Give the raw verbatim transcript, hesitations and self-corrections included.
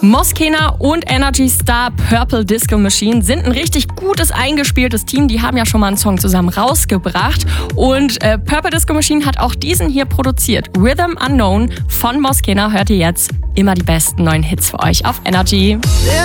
Moskena und Energy Star Purple Disco Machine sind ein richtig gutes, eingespieltes Team. Die haben ja schon mal einen Song zusammen rausgebracht. Und äh, Purple Disco Machine hat auch diesen hier produziert. Rhythm Unknown von Moskena hört ihr jetzt. Immer die besten neuen Hits für euch auf Energy.